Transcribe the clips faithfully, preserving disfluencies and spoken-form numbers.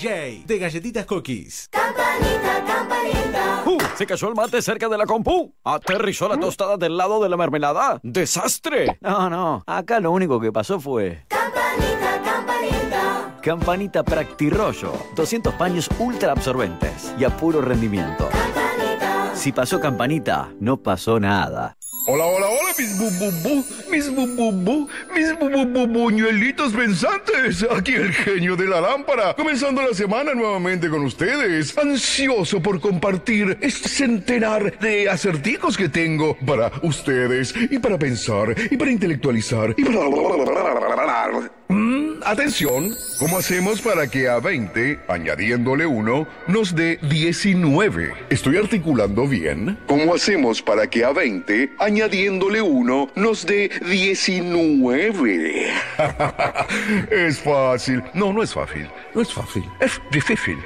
J de Galletitas Cookies. Campanita, campanita. Uh, se cayó el mate cerca de la compu. Aterrizó la tostada del lado de la mermelada. ¡Desastre! No, no. Acá lo único que pasó fue... Campanita, campanita. Campanita Practirollo. doscientos paños ultra absorbentes y a puro rendimiento. Campanita. Si pasó Campanita, no pasó nada. Hola, hola, hola, mis bu, bu, bu, mis bu, bu, bu, mis bu, bu, bu, buñuelitos pensantes. Aquí el genio de la lámpara, comenzando la semana nuevamente con ustedes. Ansioso por compartir este centenar de acertijos que tengo para ustedes, y para pensar, y para intelectualizar, y para... Mm, atención, ¿cómo hacemos para que a veinte, añadiéndole uno, nos dé diecinueve? ¿Estoy articulando bien? ¿Cómo hacemos para que a veinte, añadiéndole uno, nos dé diecinueve? Es fácil. No, no es fácil. No es fácil. Es difícil.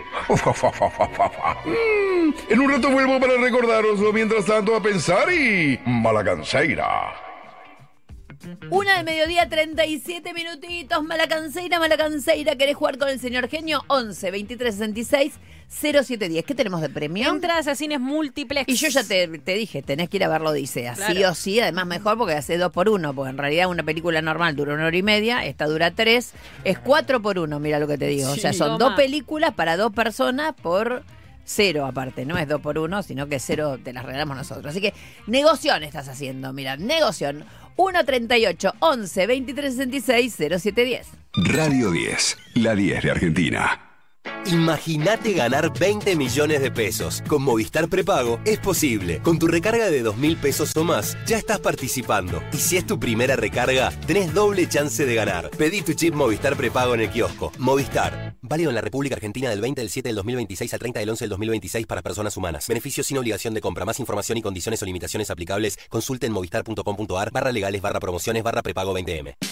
Mm, en un rato vuelvo para recordároslo. Mientras tanto, a pensar y... Malacanceira. Una del mediodía, treinta y siete minutitos. Malacanceira, Malacanceira. ¿Querés jugar con el señor genio? once, veintitrés, sesenta y seis, cero siete diez. ¿Qué tenemos de premio? Entradas a cines múltiples. Y yo ya te, te dije, tenés que ir a ver la Odisea. Claro. Sí o sí, además mejor porque hace dos por uno. Porque en realidad una película normal dura una hora y media. Esta dura tres. Es cuatro por uno, mira lo que te digo. Sí, o sea, son toma. dos películas para dos personas por... Cero aparte, no es dos por uno, sino que cero te las regalamos nosotros. Así que negoción estás haciendo, mira, negoción. uno treinta y ocho, once, veintitrés, sesenta y seis, cero siete diez. Radio diez, la diez de Argentina. Imagínate ganar veinte millones de pesos. Con Movistar Prepago es posible. Con tu recarga de dos mil pesos o más, ya estás participando. Y si es tu primera recarga, tenés doble chance de ganar. Pedí tu chip Movistar Prepago en el kiosco. Movistar. Válido en la República Argentina del veinte del siete del dos mil veintiséis al treinta del once del dos mil veintiséis para personas humanas. Beneficios sin obligación de compra. Más información y condiciones o limitaciones aplicables. Consulte en movistar punto com punto ar barra legales barra promociones barra prepago veinte eme.